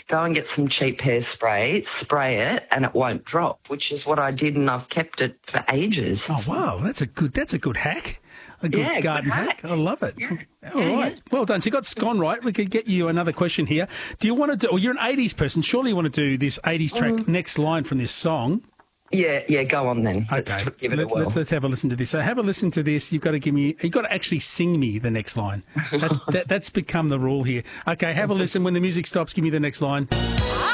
go and get some cheap hairspray, spray it, and it won't drop, which is what I did, and I've kept it for ages. Oh, wow. That's a good hack. A good garden good hack. I love it. Yeah. All right. Well done. So you got scone right. We could get you another question here. Do you want to do, well, you're an 80s person. Surely you want to do this 80s track, Next Line from this song. Yeah, go on then. Okay. Give it a whirl. Let's have a listen to this. So have a listen to this. You've got to actually sing me the next line. That's become the rule here. Okay, have a listen. When the music stops, give me the next line.